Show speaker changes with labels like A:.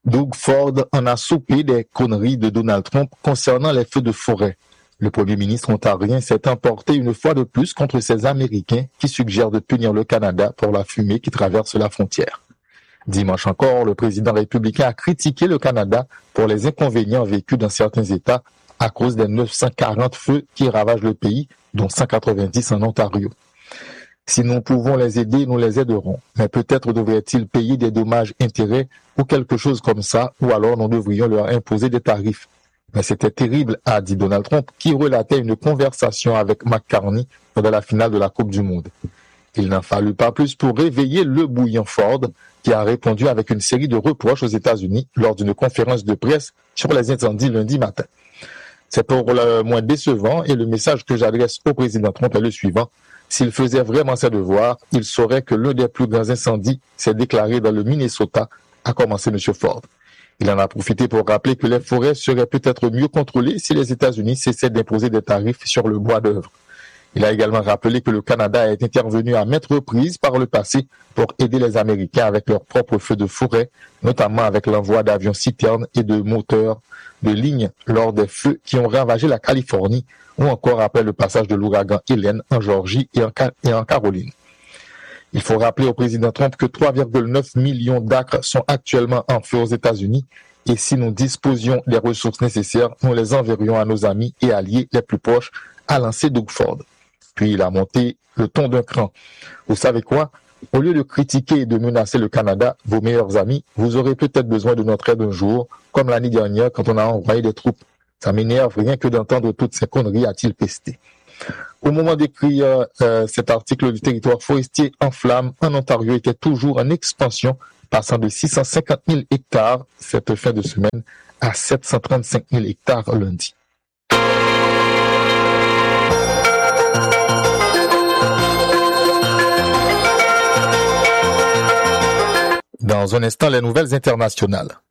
A: Doug Ford en a soupé des conneries de Donald Trump concernant les feux de forêt. Le premier ministre ontarien s'est emporté une fois de plus contre ces Américains qui suggèrent de punir le Canada pour la fumée qui traverse la frontière. Dimanche encore, le président républicain a critiqué le Canada pour les inconvénients vécus dans certains États à cause des 940 feux qui ravagent le pays, dont 190 en Ontario. Si nous pouvons les aider, nous les aiderons. Mais peut-être devraient-ils payer des dommages-intérêts ou quelque chose comme ça, ou alors nous devrions leur imposer des tarifs. Mais c'était terrible, a dit Donald Trump, qui relatait une conversation avec McCartney pendant la finale de la Coupe du Monde. Il n'en fallut pas plus pour réveiller le bouillant Ford, qui a répondu avec une série de reproches aux États-Unis lors d'une conférence de presse sur les incendies lundi matin. C'est pour le moins décevant et le message que j'adresse au président Trump est le suivant. S'il faisait vraiment ses devoirs, il saurait que l'un des plus grands incendies s'est déclaré dans le Minnesota, a commencé M. Ford. Il en a profité pour rappeler que les forêts seraient peut-être mieux contrôlées si les États-Unis cessaient d'imposer des tarifs sur le bois d'œuvre. Il a également rappelé que le Canada est intervenu à maintes reprises par le passé pour aider les Américains avec leurs propres feux de forêt, notamment avec l'envoi d'avions citernes et de moteurs de ligne lors des feux qui ont ravagé la Californie ou encore après le passage de l'ouragan Hélène en Géorgie et en Caroline. Il faut rappeler au président Trump que 3,9 millions d'acres sont actuellement en feu aux États-Unis et si nous disposions des ressources nécessaires, nous les enverrions à nos amis et alliés les plus proches, a lancé Doug Ford. Puis il a monté le ton d'un cran. Vous savez quoi? Au lieu de critiquer et de menacer le Canada, vos meilleurs amis, vous aurez peut-être besoin de notre aide un jour, comme l'année dernière quand on a envoyé des troupes. Ça m'énerve rien que d'entendre toutes ces conneries, a-t-il pesté. Au moment d'écrire cet article, le territoire forestier en flammes en Ontario était toujours en expansion, passant de 650 000 hectares cette fin de semaine à 735 000 hectares lundi. Dans un instant, les nouvelles internationales.